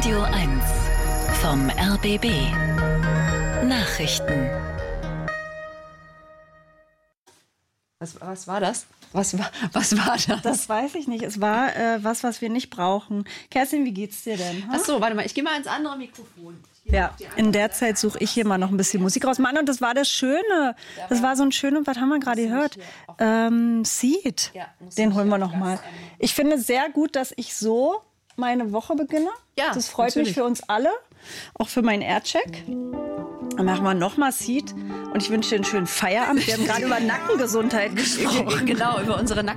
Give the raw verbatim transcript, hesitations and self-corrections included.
Radio eins vom R B B. Nachrichten. Was, was war das? Was war, was war das? Das weiß ich nicht. Es war äh, was, was wir nicht brauchen. Kerstin, wie geht's dir denn? Ach so, warte mal, ich gehe mal ins andere Mikrofon. Ja, in der Zeit suche ich hier mal noch ein bisschen Musik raus. Mann, und das war das Schöne. Das war so ein schönes, was haben wir gerade gehört? Ähm, Seed. Den holen wir noch mal. Ich finde sehr gut, dass ich so meine Woche beginne. Ja, das freut natürlich. mich für uns alle, auch für meinen Aircheck. Dann machen wir noch mal Seed und ich wünsche dir einen schönen Feierabend. Wir haben gerade über Nackengesundheit gesprochen. Genau, über unsere Nacken.